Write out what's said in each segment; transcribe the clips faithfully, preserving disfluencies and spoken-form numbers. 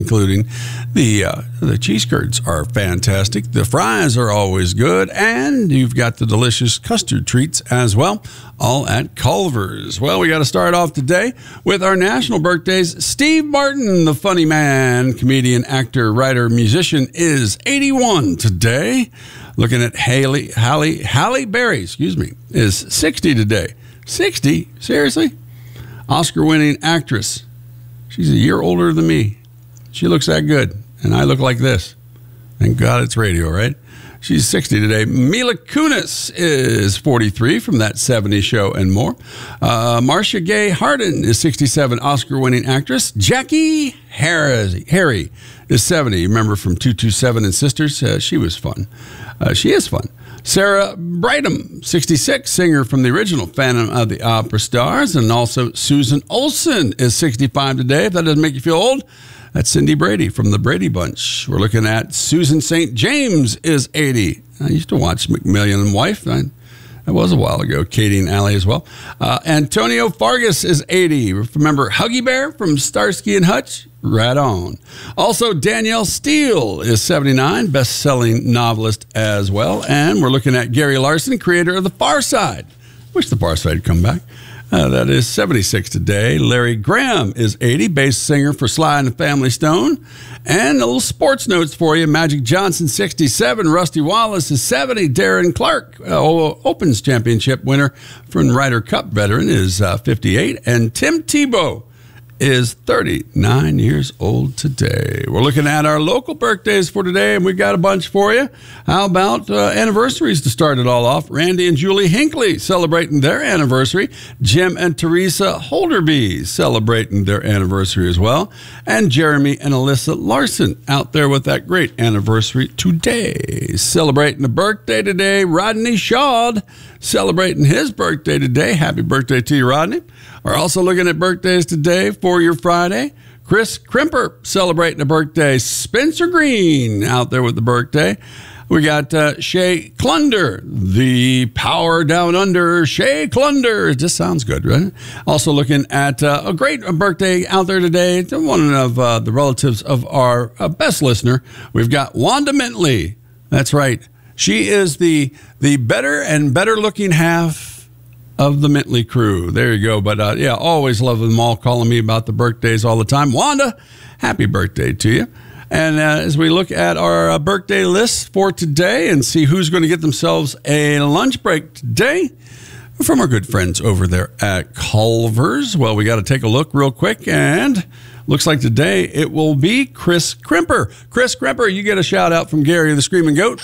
including the uh, the cheese curds are fantastic. The fries are always good, and you've got the delicious custard treats as well, all at Culver's. Well, we got to start off today with our national birthdays. Steve Martin, the funny man, comedian, actor, writer, musician, is eighty-one today. Looking at Haley, Halle, Halle Berry, excuse me, is sixty today. sixty? Seriously? Oscar-winning actress. She's a year older than me. She looks that good, and I look like this. Thank God it's radio, right? She's sixty today. Mila Kunis is forty-three from That seventies Show and more. Uh, Marcia Gay Harden is sixty-seven, Oscar-winning actress. Jackie Harry, Harry is seventy. Remember from two two seven and Sisters? Uh, she was fun. Uh, she is fun. Sarah Brightman, sixty-six, singer from the original Phantom of the Opera stars. And also Susan Olsen is sixty-five today. If that doesn't make you feel old, that's Cindy Brady from the Brady Bunch. We're looking at Susan Saint James is eighty. I used to watch McMillian and Wife. I, that was a while ago. Katie and Allie as well. Uh, Antonio Fargas is eighty. Remember Huggy Bear from Starsky and Hutch? Right on. Also, Danielle Steele is seventy-nine, best-selling novelist as well. And we're looking at Gary Larson, creator of The Far Side. Wish The Far Side would come back. Uh, that is seventy-six today. Larry Graham is eighty, bass singer for Sly and the Family Stone. And a little sports notes for you. Magic Johnson, sixty-seven. Rusty Wallace is seventy. Darren Clark, uh, Opens Championship winner from Ryder Cup veteran, is uh, fifty-eight. And Tim Tebow is thirty-nine years old today. We're looking at our local birthdays for today, and we've got a bunch for you. How about uh, anniversaries to start it all off? Randy and Julie Hinckley celebrating their anniversary. Jim and Teresa Holderby celebrating their anniversary as well. And Jeremy and Alyssa Larson out there with that great anniversary today. Celebrating a birthday today, Rodney Shawd celebrating his birthday today. Happy birthday to you, Rodney. We're also looking at birthdays today for your Friday. Chris Krimper celebrating a birthday. Spencer Green out there with the birthday. We got uh, Shay Clunder, the Power Down Under. Shay Clunder. It just sounds good, right? Also looking at uh, a great birthday out there today. One of uh, the relatives of our uh, best listener. We've got Wanda Mintley. That's right. She is the the better and better looking half of the Mintley crew. There you go. But uh, yeah, always love them all calling me about the birthdays all the time. Wanda, happy birthday to you. And uh, as we look at our uh, birthday list for today and see who's going to get themselves a lunch break today from our good friends over there at Culver's. Well, we got to take a look real quick, and looks like today it will be Chris Krimper. Chris Krimper, you get a shout out from Gary the Screaming Goat.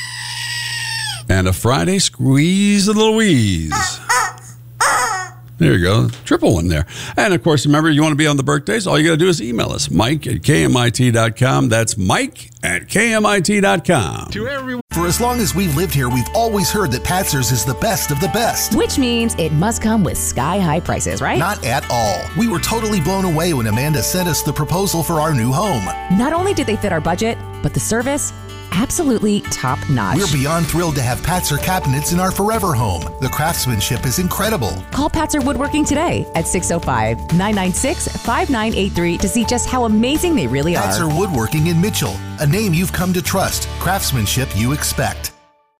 And a Friday squeeze of Louise. There you go. Triple one there. And, of course, remember, you want to be on the birthdays, all you got to do is email us, Mike at K M I T dot com. That's Mike at K M I T dot com. To everyone. For as long as we've lived here, we've always heard that Patzer's is the best of the best. Which means it must come with sky-high prices, right? Not at all. We were totally blown away when Amanda sent us the proposal for our new home. Not only did they fit our budget, but the service, absolutely top-notch. We're beyond thrilled to have Patzer cabinets in our forever home. The craftsmanship is incredible. Call Patzer Woodworking today at six oh five, nine nine six, five nine eight three to see just how amazing they really are. Patzer Woodworking in Mitchell, a name you've come to trust. Craftsmanship you expect.